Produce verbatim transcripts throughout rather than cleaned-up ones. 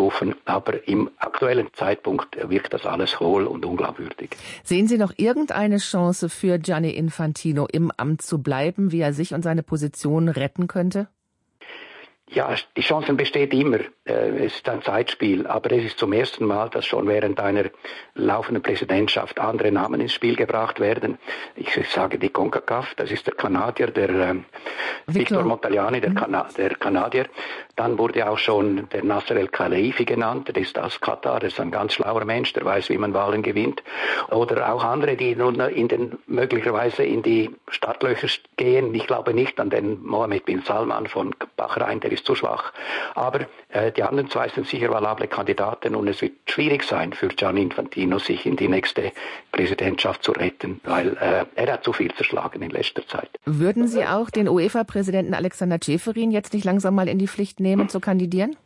auszurufen. Aber im aktuellen Zeitpunkt wirkt das alles hohl und unglaubwürdig. Sehen Sie noch irgendeine Chance für Gianni Infantino, im Amt zu bleiben, wie er sich und seine Position retten könnte? Ja, die Chancen besteht immer. Es ist ein Zeitspiel, aber es ist zum ersten Mal, dass schon während einer laufenden Präsidentschaft andere Namen ins Spiel gebracht werden. Ich sage die CONCACAF, das ist der Kanadier, der äh, Victor Montagliani, der, Kana- der Kanadier. Dann wurde auch schon der Nasser El-Khelaifi genannt, der ist aus Katar, der ist ein ganz schlauer Mensch, der weiß, wie man Wahlen gewinnt. Oder auch andere, die nun in den, möglicherweise in die Startlöcher gehen. Ich glaube nicht an den Mohammed bin Salman von Bahrain, der ist zu schwach. Aber äh, die anderen zwei sind sicher valable Kandidaten und es wird schwierig sein für Gianni Infantino, sich in die nächste Präsidentschaft zu retten, weil äh, er hat zu viel zerschlagen in letzter Zeit. Würden Sie auch den UEFA-Präsidenten Alexander Ceferin jetzt nicht langsam mal in die Pflicht nehmen, zu kandidieren?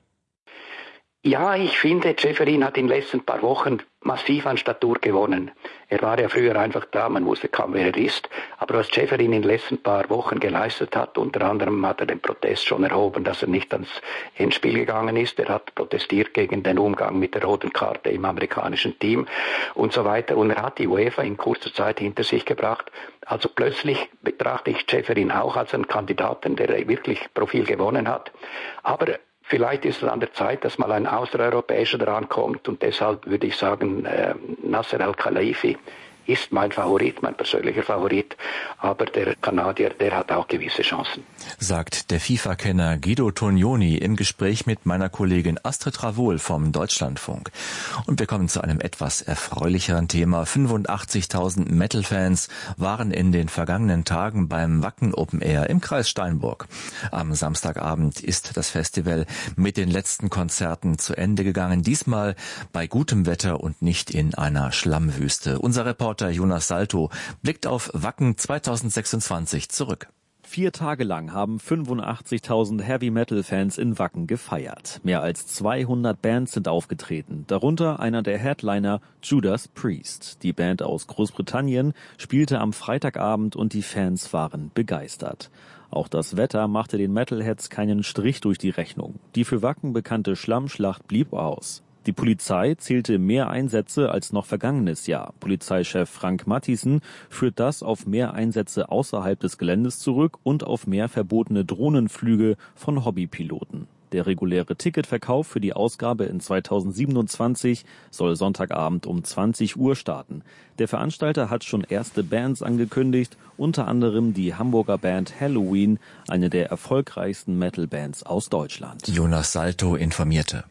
Ja, ich finde, Ceferin hat in den letzten paar Wochen massiv an Statur gewonnen. Er war ja früher einfach da, man wusste kaum, wer er ist. Aber was Ceferin in den letzten paar Wochen geleistet hat, unter anderem hat er den Protest schon erhoben, dass er nicht ans Endspiel gegangen ist. Er hat protestiert gegen den Umgang mit der roten Karte im amerikanischen Team und so weiter. Und er hat die UEFA in kurzer Zeit hinter sich gebracht. Also plötzlich betrachte ich Ceferin auch als einen Kandidaten, der wirklich Profil gewonnen hat. Aber vielleicht ist es an der Zeit, dass mal ein Außereuropäischer drankommt und deshalb würde ich sagen, äh, Nasser El-Khelaifi ist mein Favorit, mein persönlicher Favorit, aber der Kanadier, der hat auch gewisse Chancen. Sagt der FIFA-Kenner Guido Tognoni im Gespräch mit meiner Kollegin Astrid Ravol vom Deutschlandfunk. Und wir kommen zu einem etwas erfreulicheren Thema. fünfundachtzigtausend Metal-Fans waren in den vergangenen Tagen beim Wacken Open Air im Kreis Steinburg. Am Samstagabend ist das Festival mit den letzten Konzerten zu Ende gegangen. Diesmal bei gutem Wetter und nicht in einer Schlammwüste. Unser Reporter Jonas Salto blickt auf Wacken zweitausendsechsundzwanzig zurück. Vier Tage lang haben fünfundachtzigtausend Heavy-Metal-Fans in Wacken gefeiert. Mehr als zweihundert Bands sind aufgetreten, darunter einer der Headliner Judas Priest. Die Band aus Großbritannien spielte am Freitagabend und die Fans waren begeistert. Auch das Wetter machte den Metalheads keinen Strich durch die Rechnung. Die für Wacken bekannte Schlammschlacht blieb aus. Die Polizei zählte mehr Einsätze als noch vergangenes Jahr. Polizeichef Frank Matthiessen führt das auf mehr Einsätze außerhalb des Geländes zurück und auf mehr verbotene Drohnenflüge von Hobbypiloten. Der reguläre Ticketverkauf für die Ausgabe in zweitausendsiebenundzwanzig soll Sonntagabend um zwanzig Uhr starten. Der Veranstalter hat schon erste Bands angekündigt, unter anderem die Hamburger Band Halloween, eine der erfolgreichsten Metal-Bands aus Deutschland. Jonas Salto informierte.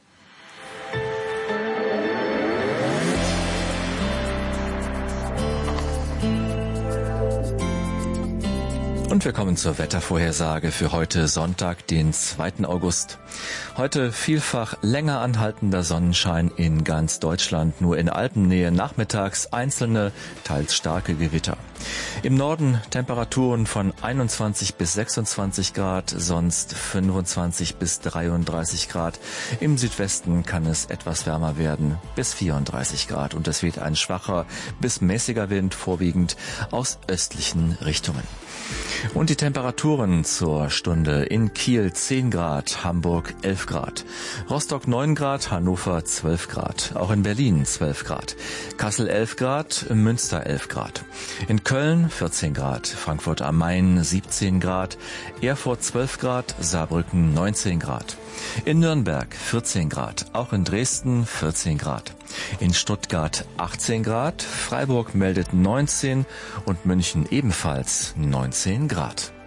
Und wir kommen zur Wettervorhersage für heute Sonntag, den zweiten August. Heute vielfach länger anhaltender Sonnenschein in ganz Deutschland, nur in Alpennähe nachmittags einzelne, teils starke Gewitter. Im Norden Temperaturen von einundzwanzig bis sechsundzwanzig Grad, sonst fünfundzwanzig bis dreiunddreißig Grad. Im Südwesten kann es etwas wärmer werden, bis vierunddreißig Grad. Und es weht ein schwacher bis mäßiger Wind, vorwiegend aus östlichen Richtungen. Und die Temperaturen zur Stunde: in Kiel zehn Grad, Hamburg elf Grad, Rostock neun Grad, Hannover zwölf Grad, auch in Berlin zwölf Grad, Kassel elf Grad, Münster elf Grad, in Köln vierzehn Grad, Frankfurt am Main siebzehn Grad, Erfurt zwölf Grad, Saarbrücken neunzehn Grad, in Nürnberg vierzehn Grad, auch in Dresden vierzehn Grad, in Stuttgart achtzehn Grad, Freiburg meldet neunzehn und München ebenfalls neunzehn Grad.